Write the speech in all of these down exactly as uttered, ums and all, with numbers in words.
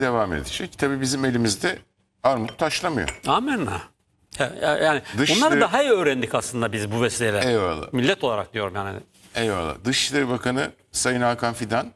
devam edecek. Tabii bizim elimizde armut taşlamıyor. Amenna. Ya- ya- Yani Dışişleri- bunları daha iyi öğrendik aslında biz bu vesileyle. Eyvallah. Millet olarak diyorum yani. Eyvallah. Dışişleri Bakanı Sayın Hakan Fidan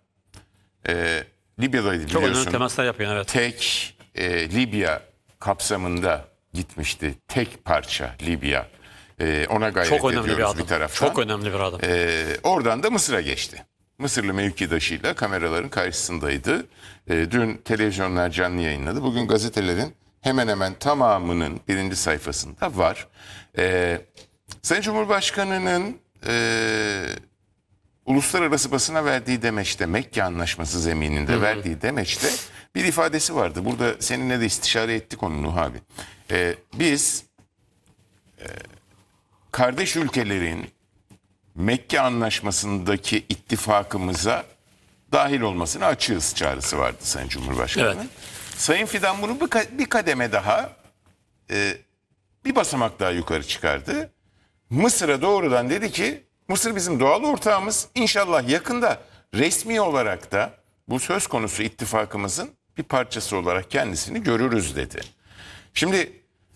e, Libya'daydı Çok önemli biliyorsun. temaslar yapıyor, evet. Tek e, Libya kapsamında gitmişti. Tek parça Libya. E, ona gayret Çok önemli ediyoruz bir adam. bir taraftan. Çok önemli bir adam. E, oradan da Mısır'a geçti. Mısırlı mevkidaşıyla kameraların karşısındaydı. E, dün televizyonlar canlı yayınladı. Bugün gazetelerin hemen hemen tamamının birinci sayfasında var. E, Sayın Cumhurbaşkanı'nın e, uluslararası basına verdiği demeçte, Mekke Anlaşması zemininde hı hı. verdiği demeçte bir ifadesi vardı. Burada seninle de istişare ettik onu Nuh abi. E, biz e, kardeş ülkelerin Mekke Anlaşması'ndaki ittifakımıza dahil olmasına açığız çağrısı vardı Sayın Cumhurbaşkanı'nın. Evet. Sayın Fidan bunu bir, ka- bir kademe daha, e, bir basamak daha yukarı çıkardı. Mısır'a doğrudan dedi ki, Mısır bizim doğal ortağımız. İnşallah yakında resmi olarak da bu söz konusu ittifakımızın bir parçası olarak kendisini görürüz dedi. Şimdi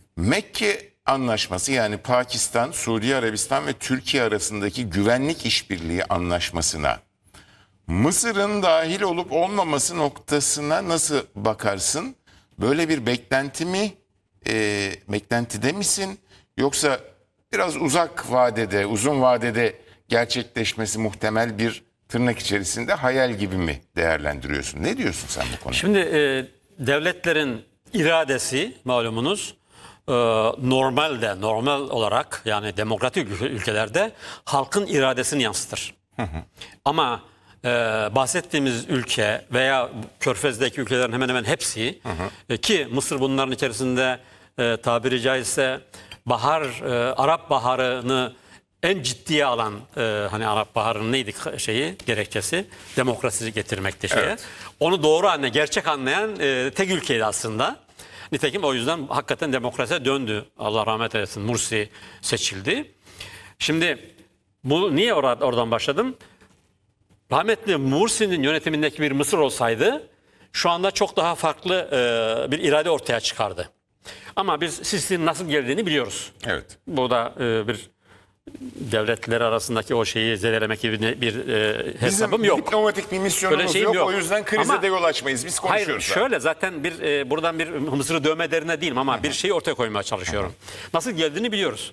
Mekke Anlaşması, yani Pakistan, Suudi Arabistan ve Türkiye arasındaki güvenlik işbirliği anlaşmasına Mısır'ın dahil olup olmaması noktasına nasıl bakarsın? Böyle bir beklenti mi, e, beklentide misin? Yoksa biraz uzak vadede, uzun vadede gerçekleşmesi muhtemel bir tırnak içerisinde hayal gibi mi değerlendiriyorsun? Ne diyorsun sen bu konuda? Şimdi e, devletlerin iradesi malumunuz e, normalde, normal olarak yani demokratik ülke- ülkelerde halkın iradesini yansıtır. Hı hı. Ama e, bahsettiğimiz ülke veya Körfez'deki ülkelerin hemen hemen hepsi hı hı. E, ki Mısır bunların içerisinde e, tabiri caizse bahar, e, Arap Baharı'nı en ciddiye alan e, hani Arap Baharı'nın neydi şeyi, gerekçesi? Demokrasi getirmekti şeye. Evet. Onu doğru anlayan, gerçek anlayan e, tek ülkeydi aslında. Nitekim o yüzden hakikaten demokrasiye döndü. Allah rahmet eylesin, Mursi seçildi. Şimdi bu niye or- oradan başladım? Rahmetli Mursi'nin yönetimindeki bir Mısır olsaydı şu anda çok daha farklı e, bir irade ortaya çıkardı. Ama biz Sisi'nin nasıl geldiğini biliyoruz. Evet. Bu da e, bir devletler arasındaki o şeyi zedelemek gibi bir, bir e, hesabım Bizim yok. diplomatik bir misyonumuz Öyle şeyim yok. yok. O yüzden krize Ama- de yol açmayız. Biz Hayır, konuşuyoruz. şöyle zaten bir e, buradan bir Mısır'ı dövme derine değilim ama bir şeyi ortaya koymaya çalışıyorum. Nasıl geldiğini biliyoruz.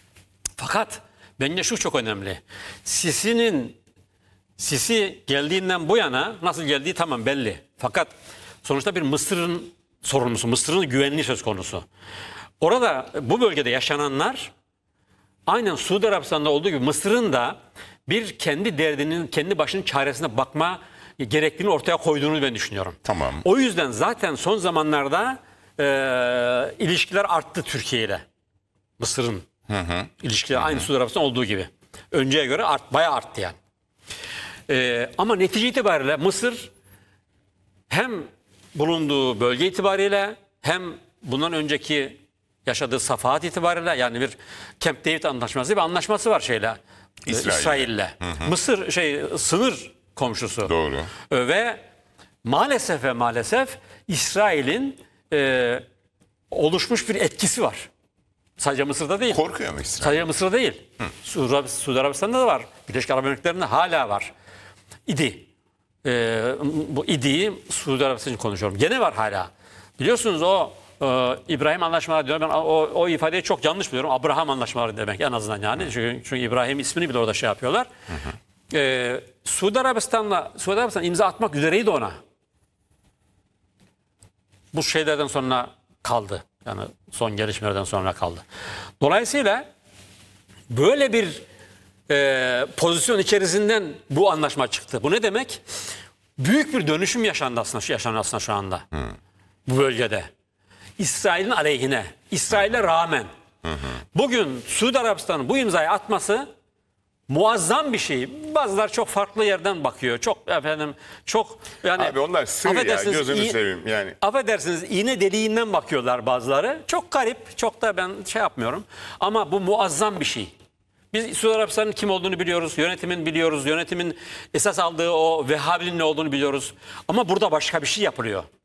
Fakat bence şu çok önemli. Sisi'nin Sisi geldiğinden bu yana nasıl geldiği tamam belli. Fakat sonuçta bir Mısır'ın sorumlusu, Mısır'ın güvenliği söz konusu. Orada bu bölgede yaşananlar aynen Suudi Arabistan'da olduğu gibi Mısır'ın da bir kendi derdinin, kendi başının çaresine bakma gerektiğini ortaya koyduğunu ben düşünüyorum. Tamam. O yüzden zaten son zamanlarda e, ilişkiler arttı Türkiye ile. Mısır'ın ilişkileri aynı Suudi Arabistan olduğu gibi. Önceye göre art, bayağı arttı yani. E, ama netice itibariyle Mısır hem bulunduğu bölge itibariyle hem bundan önceki yaşadığı safahat itibariyle yani bir Camp David anlaşması bir anlaşması var şeyle İsrail'le. İsrail'le. Mısır şey sınır komşusu. Doğru. Ve maalesef ve maalesef İsrail'in e, oluşmuş bir etkisi var. Sadece Mısır'da değil. Korkuyor mu İsrail? Sadece Mısır'da değil. Suudi, Suudi Arabistan'da da var. Birleşik Arap Emirlikleri'nde hala var. İdi. Ee, bu İdi'yi Suudi Arabistan için konuşuyorum. Gene var hala. Biliyorsunuz o e, İbrahim Anlaşmaları diyorum. Ben o, o ifadeyi çok yanlış biliyorum. Abraham Anlaşmaları demek en azından yani. Çünkü, çünkü İbrahim ismini bile orada şey yapıyorlar. Hı hı. Ee, Suudi Arabistan'la Suudi Arabistan imza atmak üzereydi ona. Bu şeylerden sonra kaldı. Yani son gelişmelerden sonra kaldı. Dolayısıyla böyle bir e, pozisyon içerisinden bu anlaşma çıktı. Bu ne demek? Büyük bir dönüşüm yaşandı aslında, yaşanıyor aslında şu anda. Hmm. Bu bölgede. İsrail'in aleyhine, İsrail'e rağmen. Hı hı. Bugün Suudi Arabistan'ın bu imzayı atması muazzam bir şey. Bazılar çok farklı yerden bakıyor. Çok efendim çok yani Abi onlar sır ya, gözünü iğ- seveyim yani. Affedersiniz iğne deliğinden bakıyorlar bazıları. Çok garip. Çok da ben şey yapmıyorum. Ama bu muazzam bir şey. Biz Suudi Arabistan'ın kim olduğunu biliyoruz. Yönetimin biliyoruz. Yönetimin esas aldığı o Vehhabiliğin ne olduğunu biliyoruz. Ama burada başka bir şey yapılıyor.